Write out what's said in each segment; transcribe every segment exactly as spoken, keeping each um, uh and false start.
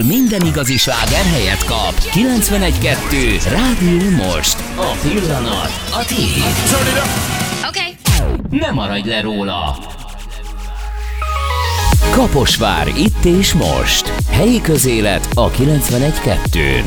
Minden igazi sláger helyet kap. kilencvenegy kettő Rádió Most. A pillanat a tiéd. Oké. Ne maradj le róla. Kaposvár itt és most. Helyi közélet a kilencvenegy kettőn.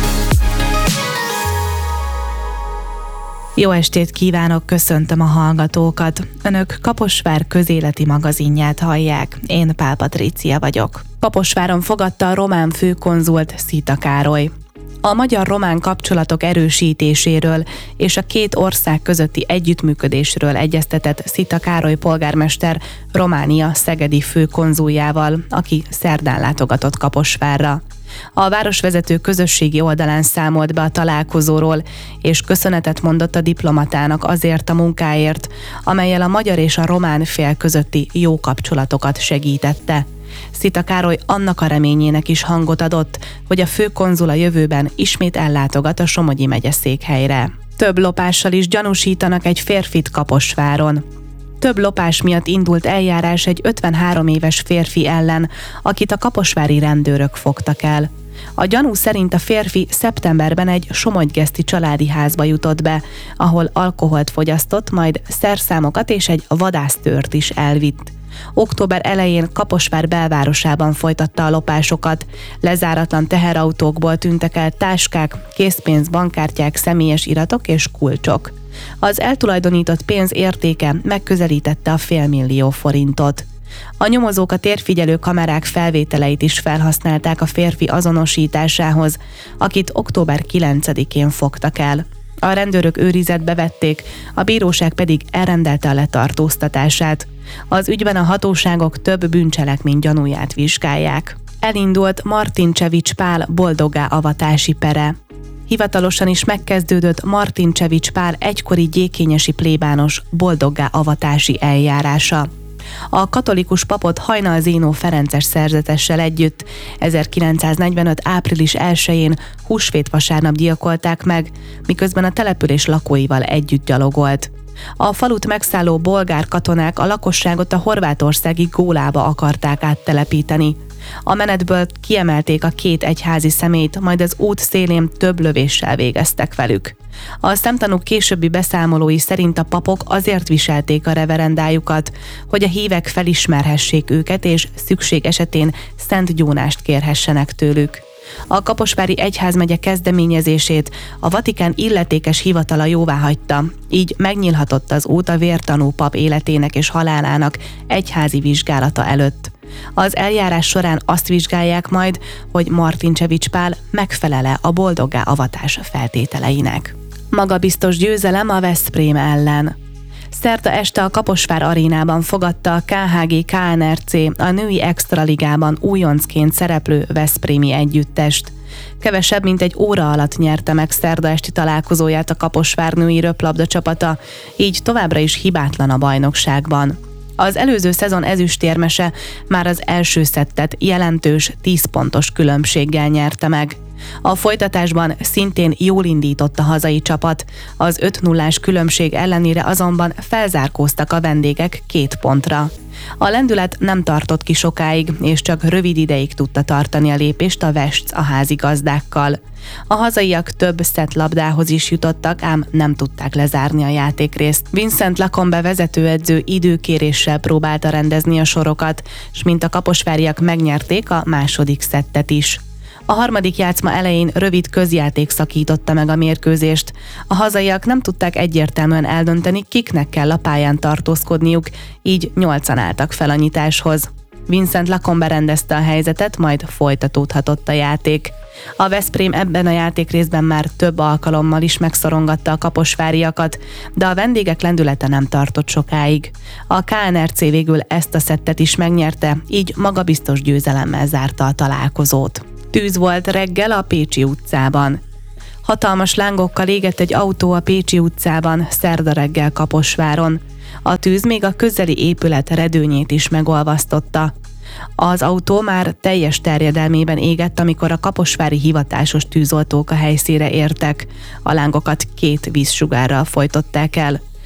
Jó estét kívánok, köszöntöm a hallgatókat. Önök Kaposvár közéleti magazinját hallják. Én Pál Patrícia vagyok. Kaposváron fogadta a román főkonzult Szita Károly. A magyar-román kapcsolatok erősítéséről és a két ország közötti együttműködésről egyeztetett Szita Károly polgármester Románia szegedi főkonzuljával, aki szerdán látogatott Kaposvárra. A városvezető közösségi oldalán számolt be a találkozóról, és köszönetet mondott a diplomatának azért a munkáért, amellyel a magyar és a román fél közötti jó kapcsolatokat segítette. Szita Károly annak a reményének is hangot adott, hogy a főkonzul a jövőben ismét ellátogat a Somogyi megyeszékhelyre. Több lopással is gyanúsítanak egy férfit Kaposváron. Több lopás miatt indult eljárás egy ötvenhárom éves férfi ellen, akit a kaposvári rendőrök fogtak el. A gyanú szerint a férfi szeptemberben egy somogygeszti családi házba jutott be, ahol alkoholt fogyasztott, majd szerszámokat és egy vadásztőrt is elvitt. Október elején Kaposvár belvárosában folytatta a lopásokat. Lezáratlan teherautókból tűntek el táskák, készpénz, bankkártyák, személyes iratok és kulcsok. Az eltulajdonított pénz értéke megközelítette a félmillió forintot. A nyomozók a térfigyelő kamerák felvételeit is felhasználták a férfi azonosításához, akit október kilencedikén fogtak el. A rendőrök őrizetbe vették, a bíróság pedig elrendelte a letartóztatását. Az ügyben a hatóságok több bűncselekmény gyanúját vizsgálják. Elindult Martincsevics Pál boldoggá avatási pere. Hivatalosan is megkezdődött Martincsevics Pál egykori gyékényesi plébános boldoggá avatási eljárása. A katolikus papot Hajnal Zénó ferences szerzetessel együtt ezerkilencszáznegyvenöt április elsején húsvétvasárnap gyilkolták meg, miközben a település lakóival együtt gyalogolt. A falut megszálló bolgár katonák a lakosságot a horvátországi Gólába akarták áttelepíteni. A menetből kiemelték a két egyházi személyt, majd az út szélén több lövéssel végeztek velük. A szemtanúk későbbi beszámolói szerint a papok azért viselték a reverendájukat, hogy a hívek felismerhessék őket, és szükség esetén szent gyónást kérhessenek tőlük. A kaposvári egyházmegye kezdeményezését a Vatikán illetékes hivatala jóváhagyta, így megnyílhatott az út a vértanú pap életének és halálának egyházi vizsgálata előtt. Az eljárás során azt vizsgálják majd, hogy Martincsevics Pál megfelele a boldoggá avatása feltételeinek. Magabiztos győzelem a Veszprém ellen. Szerda este a Kaposvár arénában fogadta a ká há gé ká en er cé a női extraligában újoncként szereplő veszprémi együttest. Kevesebb, mint egy óra alatt nyerte meg szerda esti találkozóját a Kaposvár női röplabda csapata, így továbbra is hibátlan a bajnokságban. Az előző szezon ezüstérmese már az első szettet jelentős tíz pontos különbséggel nyerte meg. A folytatásban szintén jól indított a hazai csapat, az öt nullás különbség ellenére azonban felzárkóztak a vendégek két pontra. A lendület nem tartott ki sokáig, és csak rövid ideig tudta tartani a lépést a Vests a házigazdákkal. A hazaiak több szettlabdához is jutottak, ám nem tudták lezárni a játékrészt. Vincent Lacombe vezetőedző időkéréssel próbálta rendezni a sorokat, s mint a kaposváriak megnyerték a második szettet is. A harmadik játszma elején rövid közjáték szakította meg a mérkőzést. A hazaiak nem tudták egyértelműen eldönteni, kiknek kell a pályán tartózkodniuk, így nyolcan álltak fel a nyitáshoz. Vincent Lacombe rendezte a helyzetet, majd folytatódhatott a játék. A Veszprém ebben a játékrészben már több alkalommal is megszorongatta a kaposváriakat, de a vendégek lendülete nem tartott sokáig. A ká en er cé végül ezt a szettet is megnyerte, így magabiztos győzelemmel zárta a találkozót. Tűz volt reggel a Pécsi utcában. Hatalmas lángokkal égett egy autó a Pécsi utcában szerda reggel Kaposváron. A tűz még a közeli épület redőnyét is megolvasztotta. Az autó már teljes terjedelmében égett, amikor a kaposvári hivatásos tűzoltók a helyszínre értek. A lángokat két vízsugárral fojtották el.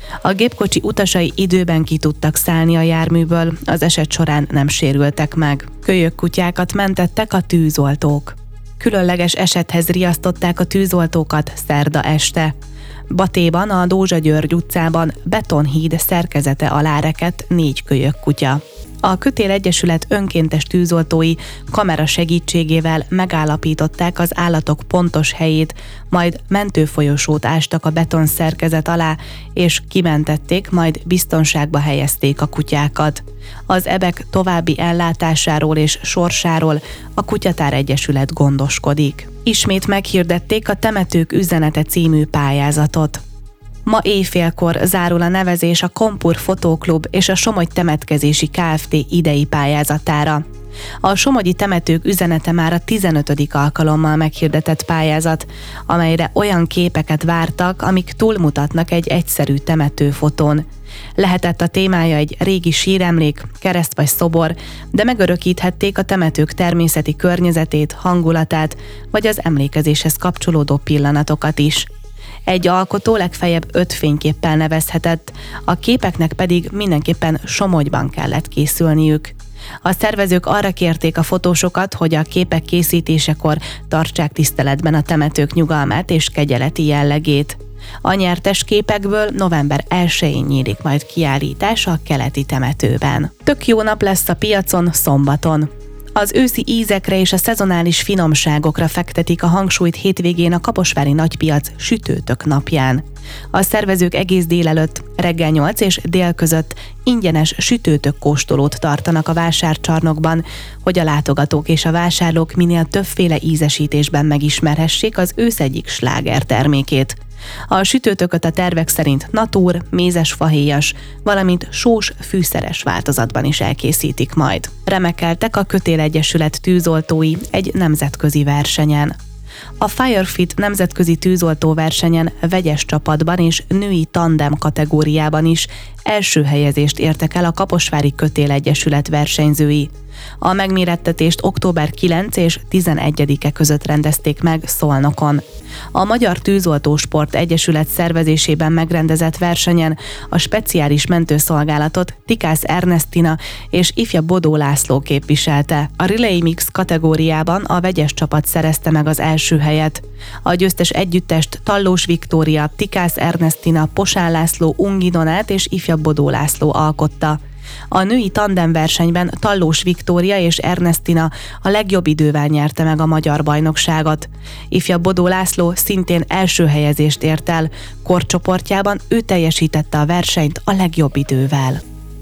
A gépkocsi utasai időben ki tudtak szállni a járműből, az eset során nem sérültek meg. Kölyökkutyákat mentettek a tűzoltók. Különleges esethez riasztották a tűzoltókat szerda este. Batéban, a Dózsa György utcában betonhíd szerkezete alá rekedt négy kölyökkutya. A Kötél Egyesület önkéntes tűzoltói kamera segítségével megállapították az állatok pontos helyét, majd mentőfolyosót ástak a betonszerkezet alá, és kimentették, majd biztonságba helyezték a kutyákat. Az ebek további ellátásáról és sorsáról a Kutyatár Egyesület gondoskodik. Ismét meghirdették a Temetők üzenete című pályázatot. Ma éjfélkor zárul a nevezés a Kompur Fotóklub és a Somogy Temetkezési Kft. Idei pályázatára. A somogyi temetők üzenete már a tizenötödik alkalommal meghirdetett pályázat, amelyre olyan képeket vártak, amik túlmutatnak egy egyszerű temetőfotón. Lehetett a témája egy régi síremlék, kereszt vagy szobor, de megörökíthették a temetők természeti környezetét, hangulatát, vagy az emlékezéshez kapcsolódó pillanatokat is. Egy alkotó legfeljebb öt fényképpel nevezhetett, a képeknek pedig mindenképpen Somogyban kellett készülniük. A szervezők arra kérték a fotósokat, hogy a képek készítésekor tartsák tiszteletben a temetők nyugalmát és kegyeleti jellegét. A nyertes képekből november elsején nyílik majd kiállítás a keleti temetőben. Tök jó nap lesz a piacon szombaton. Az őszi ízekre és a szezonális finomságokra fektetik a hangsúlyt hétvégén a kaposvári nagypiac sütőtök napján. A szervezők egész délelőtt, reggel nyolc és dél között ingyenes sütőtök kóstolót tartanak a vásárcsarnokban, hogy a látogatók és a vásárlók minél többféle ízesítésben megismerhessék az ősz egyik sláger termékét. A sütőtököt a tervek szerint natúr, mézes fahéjas, valamint sós, fűszeres változatban is elkészítik majd. Remekeltek a Kötél Egyesület tűzoltói egy nemzetközi versenyen. A Firefit nemzetközi tűzoltóversenyen vegyes csapatban és női tandem kategóriában is első helyezést értek el a Kaposvári Kötél Egyesület versenyzői. A megmérettetést október kilencedike és tizenegyedike között rendezték meg Szolnokon. A Magyar Tűzoltósport Egyesület szervezésében megrendezett versenyen a speciális mentőszolgálatot Tikász Ernestina és ifja Bodó László képviselte. A Relay Mix kategóriában a vegyes csapat szerezte meg az első helyet. A győztes együttest Tallós Viktória, Tikász Ernestina, Posán László, Ungi Donát és ifja Bodó László alkotta. A női tandemversenyben Tallós Viktória és Ernestina a legjobb idővel nyerte meg a magyar bajnokságot. Ifja Bodó László szintén első helyezést ért el, korcsoportjában ő teljesítette a versenyt a legjobb idővel.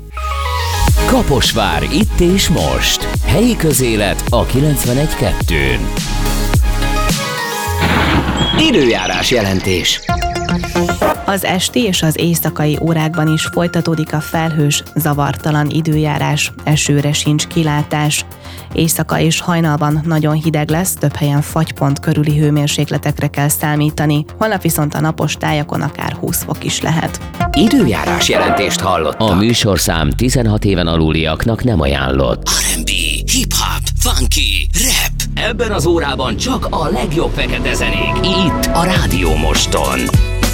Kaposvár, itt és most. Helyi közélet a kilencvenegy kettőn. Időjárás jelentés. Az esti és az éjszakai órákban is folytatódik a felhős, zavartalan időjárás, esőre sincs kilátás. Éjszaka és hajnalban nagyon hideg lesz, több helyen fagypont körüli hőmérsékletekre kell számítani, holnap viszont a napos tájakon akár húsz fok is lehet. Időjárás jelentést hallottak. A műsorszám tizenhat éven aluliaknak nem ajánlott. er end bé, hip-hop, funky, rap. Ebben az órában csak a legjobb fekete zenék. Itt a Rádió Moston.